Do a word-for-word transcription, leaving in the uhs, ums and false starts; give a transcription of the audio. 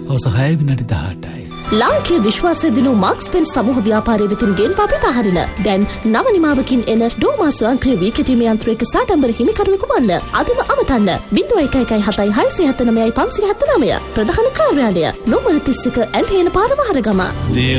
අවසහය විනාඩි දහඅටයි. ලාංකීය විශ්වාසය දිනු මාක්ස් පෙන් සමූහ ව්‍යාපාරයේ වෙතින් ගෙන් පාපිත හරින දැන් නව නිමාවකින් එන ඩෝමා ස්වයංක්‍රීය වී කෙටීමේ යන්ත්‍රයක සාඩම්බර හිමිකරුවෙකු වන්න. අදම අමතන්න ज़ीरो एक एक सात छह सात नौ पाँच सात नौ प्रधान कार्यालය නුවර තිස් එක ඇල්හේන පාර වහරගම.